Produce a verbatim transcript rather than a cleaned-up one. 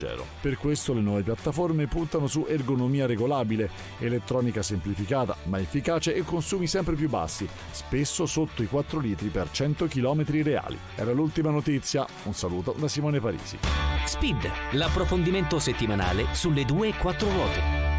Per questo le nuove piattaforme puntano su ergonomia regolabile, elettronica semplificata ma efficace e consumi sempre più bassi, spesso sotto i quattro litri per cento chilometri reali. Era l'ultima notizia, un saluto da Simone Parisi. Speed, l'approfondimento settimanale sulle due e quattro ruote.